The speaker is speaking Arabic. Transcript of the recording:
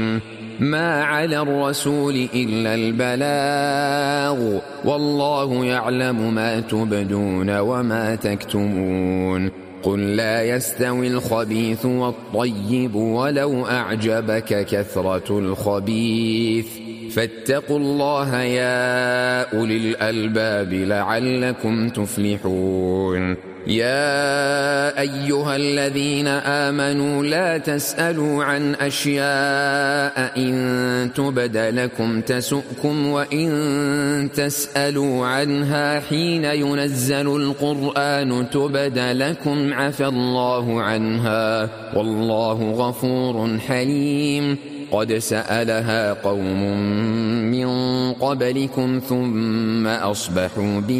ما على الرسول إلا البلاغ والله يعلم ما تبدون وما تكتمون قل لا يستوي الخبيث والطيب ولو أعجبك كثرة الخبيث فاتقوا الله يا أولي الألباب لعلكم تفلحون يا أيها الذين آمنوا لا تسألوا عن أشياء إن تبد لكم تسؤكم وإن تسألوا عنها حين ينزل القرآن تبد لكم عفى الله عنها والله غفور حليم قد سألها قوم من قبلكم ثم أصبحوا